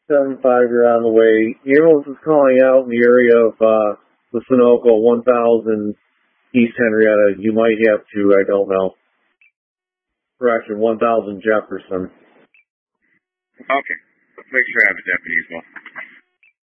75, you're on the way. Ambulance is calling out in the area of the Sunoco 1000 East Henrietta. You might have to, I don't know. Correction, 1000 Jefferson. Okay. Let's make sure I have a deputy as well.